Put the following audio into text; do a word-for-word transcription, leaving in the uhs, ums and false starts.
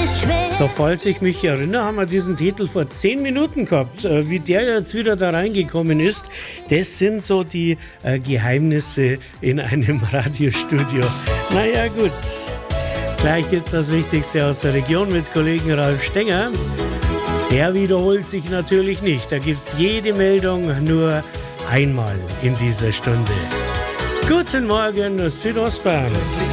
ist schwer. So, falls ich mich erinnere, haben wir diesen Titel vor zehn Minuten gehabt. Äh, wie der jetzt wieder da reingekommen ist, das sind so die äh, Geheimnisse in einem Radiostudio. Naja, gut. Gleich jetzt das Wichtigste aus der Region mit Kollegen Ralf Stenger. Der wiederholt sich natürlich nicht. Da gibt es jede Meldung nur einmal in dieser Stunde. Guten Morgen, Südostbayern.